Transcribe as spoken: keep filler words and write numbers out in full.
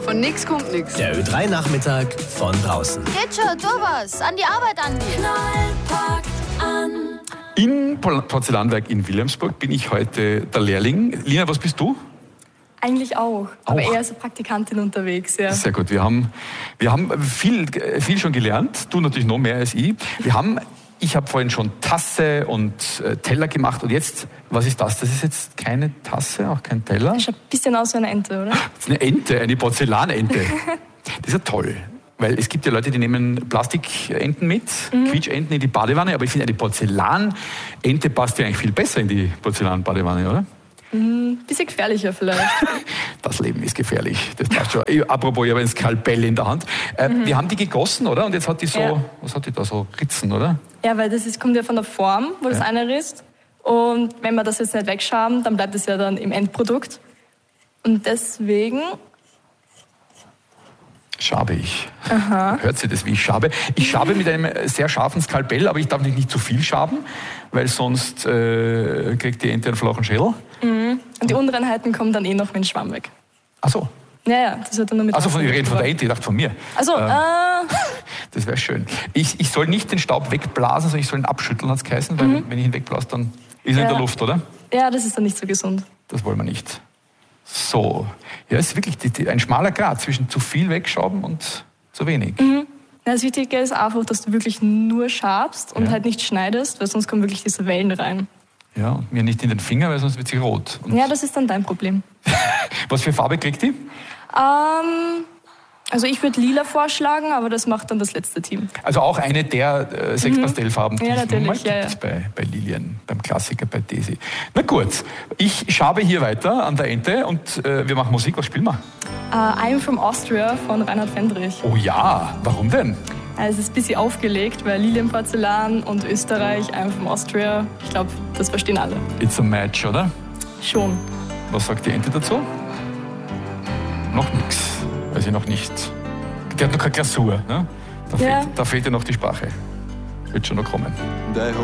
Von nix kommt nix. Der Ö drei Nachmittag von draußen. Geht schon, tu was. An die Arbeit, Andi. Knall packt an. Im Porzellanwerk in Wilhelmsburg bin ich heute der Lehrling. Lina, was bist du? Eigentlich auch, aber Auch? eher als Praktikantin unterwegs, ja. Sehr gut. Wir haben, wir haben viel, viel schon gelernt. Du natürlich noch mehr als ich. Wir haben, ich habe vorhin schon Tasse und äh, Teller gemacht. Und jetzt, was ist das? Das ist jetzt keine Tasse, auch kein Teller. Das schaut ein bisschen aus wie eine Ente, oder? Das ist eine Ente, eine Porzellanente. Das ist ja toll. Weil es gibt ja Leute, die nehmen Plastikenten mit, mhm. Quietschenten in die Badewanne. Aber ich finde, eine Porzellanente passt ja eigentlich viel besser in die Porzellanbadewanne, oder? Ein bisschen gefährlicher vielleicht. Das Leben ist gefährlich, das passt schon. Apropos, ich habe ein Skalpell in der Hand. Äh, mhm. Wir haben die gegossen, oder? Und jetzt hat die so, ja. was hat die da, so Ritzen, oder? Ja, weil das ist, kommt ja von der Form, wo das ja. einrisst. Und wenn wir das jetzt nicht wegschaben, dann bleibt es ja dann im Endprodukt. Und deswegen... Schabe ich. Aha. Hört sie das, wie ich schabe? Ich schabe mit einem sehr scharfen Skalpell, aber ich darf nicht, nicht zu viel schaben, weil sonst äh, kriegt die Ente einen flachen Schädel. Mhm. Und die Unreinheiten kommen dann eh noch mit dem Schwamm weg. Ach so. Ja, ja, das wird dann nur mit... Also von, wir reden von der Ente, ich dachte von mir. Also, ähm, äh... Das wäre schön. Ich, ich soll nicht den Staub wegblasen, sondern ich soll ihn abschütteln, hat es geheißen, weil mhm. wenn ich ihn wegblase, dann ist er ja. in der Luft, oder? Ja, das ist dann nicht so gesund. Das wollen wir nicht. So. Ja, es ist wirklich die, die, ein schmaler Grat zwischen zu viel wegschaben und zu wenig. Mhm. Ja, das Wichtige ist einfach, dass du wirklich nur schabst und ja. halt nicht schneidest, weil sonst kommen wirklich diese Wellen rein. Ja, und mir nicht in den Finger, weil sonst wird sie rot. Und ja, das ist dann dein Problem. Was für Farbe kriegt die? Ähm, also ich würde lila vorschlagen, aber das macht dann das letzte Team. Also auch eine der äh, sechs mhm. Pastellfarben, die ja, es natürlich, mal gibt ja, ja. bei, bei Lilien, beim Klassiker, bei Desi. Na gut, ich schabe hier weiter an der Ente und äh, wir machen Musik. Was spielen wir? Uh, I'm from Austria von Reinhard Fendrich. Oh ja, warum denn? Also es ist ein bisschen aufgelegt, weil Lilienporzellan und Österreich, I'm from Austria, ich glaube, das verstehen alle. It's a match, oder? Schon. Was sagt die Ente dazu? Noch nichts. Weiß ich noch nicht. Die hat noch keine Glasur. Ne? Da, ja. fehlt, da fehlt ja noch die Sprache. Wird schon noch kommen.